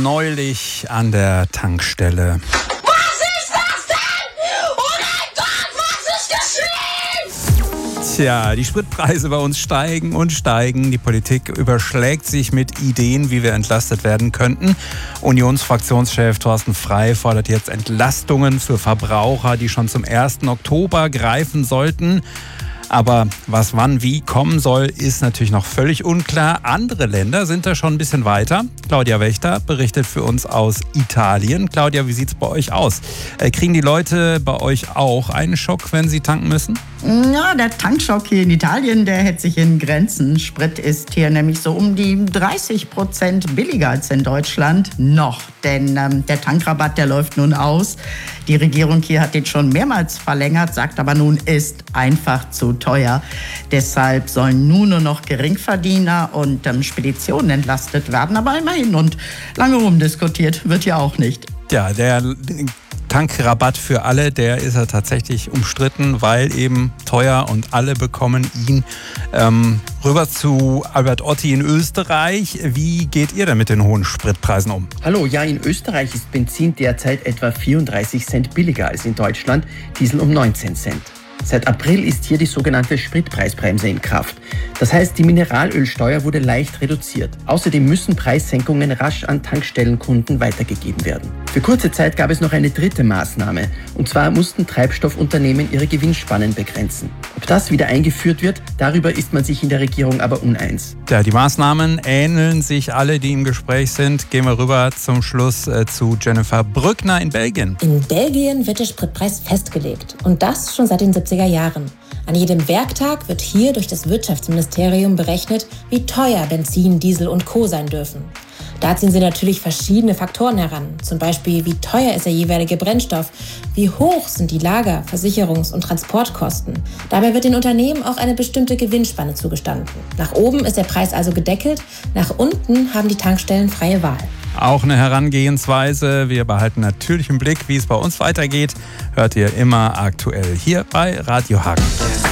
neulich an der Tankstelle. Was ist das denn? Oh mein Gott, was ist geschehen? Tja, die Spritpreise bei uns steigen und steigen. Die Politik überschlägt sich mit Ideen, wie wir entlastet werden könnten. Unionsfraktionschef Thorsten Frey fordert jetzt Entlastungen für Verbraucher, die schon zum 1. Oktober greifen sollten. Aber was wann wie kommen soll, ist natürlich noch völlig unklar. Andere Länder sind da schon ein bisschen weiter. Claudia Wächter berichtet für uns aus Italien. Claudia, wie sieht es bei euch aus? Kriegen die Leute bei euch auch einen Schock, wenn sie tanken müssen? Ja, der Tankschock hier in Italien, der hält sich in Grenzen. Sprit ist hier nämlich so um die 30% billiger als in Deutschland. Noch, denn der Tankrabatt, der läuft nun aus. Die Regierung hier hat den schon mehrmals verlängert, sagt aber nun, ist einfach zu teuer. Deshalb sollen nun nur noch Geringverdiener und Speditionen entlastet werden. Aber immerhin, und lange rumdiskutiert wird ja auch nicht. Ja, der Tankrabatt für alle, der ist ja tatsächlich umstritten, weil eben teuer und alle bekommen ihn. Rüber zu Albert Otti in Österreich. Wie geht ihr denn mit den hohen Spritpreisen um? Hallo, ja, in Österreich ist Benzin derzeit etwa 34 Cent billiger als in Deutschland, Diesel um 19 Cent. Seit April ist hier die sogenannte Spritpreisbremse in Kraft. Das heißt, die Mineralölsteuer wurde leicht reduziert. Außerdem müssen Preissenkungen rasch an Tankstellenkunden weitergegeben werden. Für kurze Zeit gab es noch eine dritte Maßnahme. Und zwar mussten Treibstoffunternehmen ihre Gewinnspannen begrenzen. Ob das wieder eingeführt wird, darüber ist man sich in der Regierung aber uneins. Ja, die Maßnahmen ähneln sich alle, die im Gespräch sind. Gehen wir rüber zum Schluss zu Jennifer Brückner in Belgien. In Belgien wird der Spritpreis festgelegt. Und das schon seit den 70er Jahren. An jedem Werktag wird hier durch das Wirtschaftsministerium berechnet, wie teuer Benzin, Diesel und Co. sein dürfen. Da ziehen sie natürlich verschiedene Faktoren heran. Zum Beispiel, wie teuer ist der jeweilige Brennstoff, wie hoch sind die Lager-, Versicherungs- und Transportkosten. Dabei wird den Unternehmen auch eine bestimmte Gewinnspanne zugestanden. Nach oben ist der Preis also gedeckelt, nach unten haben die Tankstellen freie Wahl. Auch eine Herangehensweise. Wir behalten natürlich im Blick, wie es bei uns weitergeht. Hört ihr immer aktuell hier bei Radio Hagen.